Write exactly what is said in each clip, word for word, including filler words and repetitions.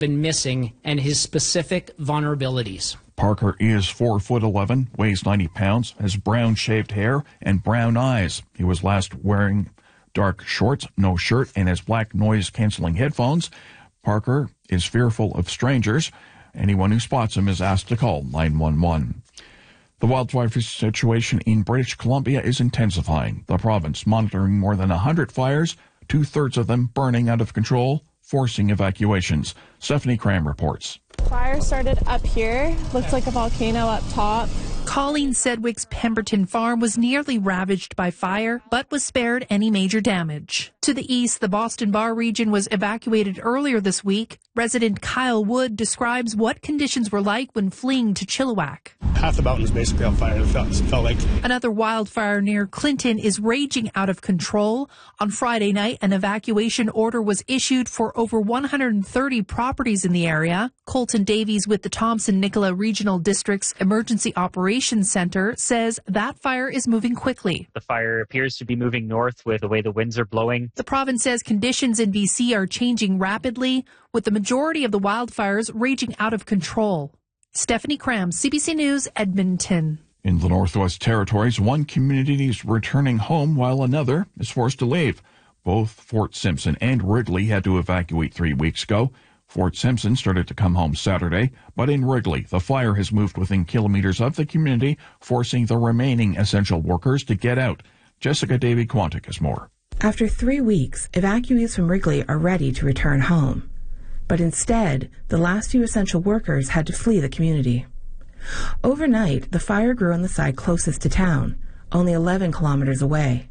been missing and his specific vulnerabilities. Parker is four foot eleven, weighs ninety pounds, has brown shaved hair and brown eyes. He was last wearing dark shorts, no shirt, and has black noise-canceling headphones. Parker is fearful of strangers. Anyone who spots him is asked to call nine one one. The wildfire situation in British Columbia is intensifying. The province monitoring more than one hundred fires, two-thirds of them burning out of control, forcing evacuations. Stephanie Cram reports. Fire started up here. Looks like a volcano up top. Colleen Sedgwick's Pemberton farm was nearly ravaged by fire, but was spared any major damage. To the east, the Boston Bar region was evacuated earlier this week. Resident Kyle Wood describes what conditions were like when fleeing to Chilliwack. Half the mountain is basically on fire, it felt, it felt like. Another wildfire near Clinton is raging out of control. On Friday night, an evacuation order was issued for over one hundred thirty properties in the area. Colton Davies with the Thompson-Nicola Regional District's Emergency Operations Center says that fire is moving quickly. The fire appears to be moving north with the way the winds are blowing. The province says conditions in B C are changing rapidly, with the majority of the wildfires raging out of control. Stephanie Cram, C B C News, Edmonton. In the Northwest Territories, one community is returning home while another is forced to leave. Both Fort Simpson and Wrigley had to evacuate three weeks ago. Fort Simpson started to come home Saturday, but in Wrigley, the fire has moved within kilometers of the community, forcing the remaining essential workers to get out. Jessica Davy-Quantick has more. After three weeks, evacuees from Wrigley are ready to return home. But instead, the last few essential workers had to flee the community. Overnight, the fire grew on the side closest to town, only eleven kilometers away.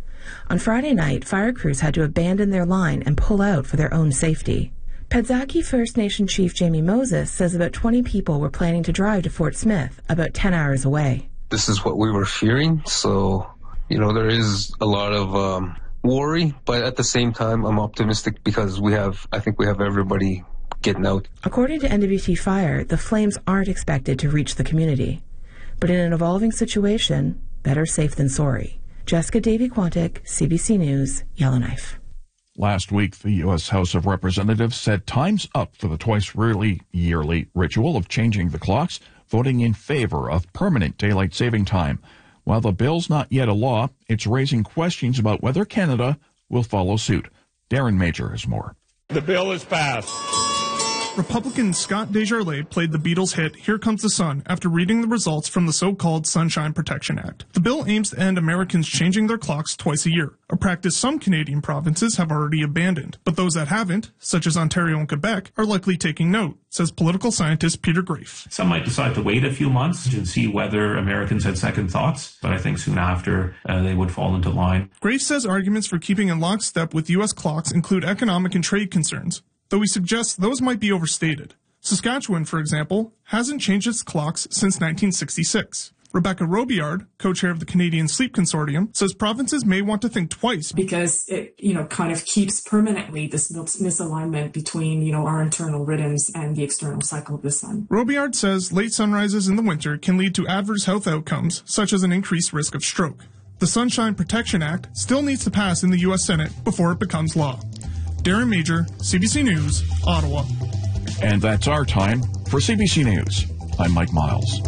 On Friday night, fire crews had to abandon their line and pull out for their own safety. Pedzaki First Nation Chief Jamie Moses says about twenty people were planning to drive to Fort Smith, about ten hours away. This is what we were fearing, so, you know, there is a lot of um, worry, but at the same time, I'm optimistic because we have, I think we have everybody getting out. According to N W T Fire, the flames aren't expected to reach the community. But in an evolving situation, better safe than sorry. Jessica Davy-Quantick, C B C News, Yellowknife. Last week, the U S House of Representatives said time's up for the twice-yearly yearly ritual of changing the clocks, voting in favor of permanent daylight saving time. While the bill's not yet a law, it's raising questions about whether Canada will follow suit. Darren Major has more. The bill is passed. Republican Scott Desjardins played the Beatles' hit Here Comes the Sun after reading the results from the so-called Sunshine Protection Act. The bill aims to end Americans changing their clocks twice a year, a practice some Canadian provinces have already abandoned. But those that haven't, such as Ontario and Quebec, are likely taking note, says political scientist Peter Graefe. Some might decide to wait a few months and see whether Americans had second thoughts, but I think soon after uh, they would fall into line. Graefe says arguments for keeping in lockstep with U S clocks include economic and trade concerns, though he suggests those might be overstated. Saskatchewan, for example, hasn't changed its clocks since nineteen sixty-six. Rebecca Robillard, co-chair of the Canadian Sleep Consortium, says provinces may want to think twice. Because it, you know, kind of keeps permanently this misalignment between, you know, our internal rhythms and the external cycle of the sun. Robillard says late sunrises in the winter can lead to adverse health outcomes, such as an increased risk of stroke. The Sunshine Protection Act still needs to pass in the U S Senate before it becomes law. Darren Major, C B C News, Ottawa. And that's our time. For C B C News, I'm Mike Miles.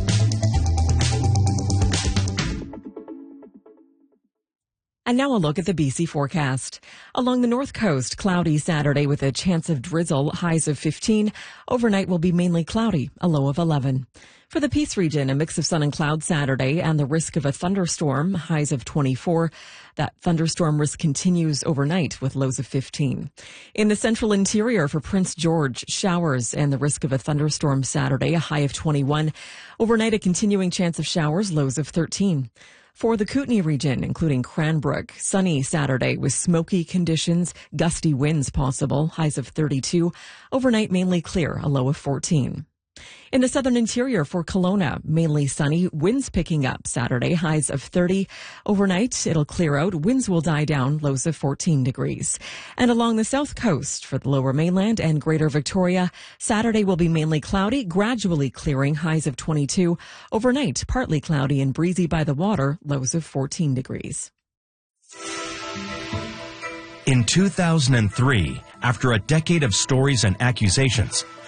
And now a look at the B C forecast. Along the north coast, cloudy Saturday with a chance of drizzle, highs of fifteen. Overnight will be mainly cloudy, a low of eleven. For the Peace region, a mix of sun and cloud Saturday and the risk of a thunderstorm, highs of twenty-four. That thunderstorm risk continues overnight with lows of fifteen. In the central interior for Prince George, showers and the risk of a thunderstorm Saturday, a high of twenty-one. Overnight, a continuing chance of showers, lows of thirteen. For the Kootenay region, including Cranbrook, sunny Saturday with smoky conditions, gusty winds possible, highs of thirty-two. Overnight, mainly clear, a low of fourteen. In the southern interior for Kelowna, mainly sunny, winds picking up Saturday, highs of thirty. Overnight, it'll clear out, winds will die down, lows of fourteen degrees. And along the south coast for the lower mainland and greater Victoria, Saturday will be mainly cloudy, gradually clearing, highs of twenty-two. Overnight, partly cloudy and breezy by the water, lows of fourteen degrees. In two thousand three, after a decade of stories and accusations.